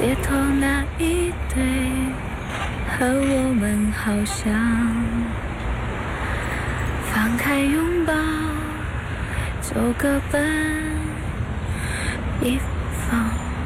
街头那一对，和我们好像。放开拥抱，就各奔一方。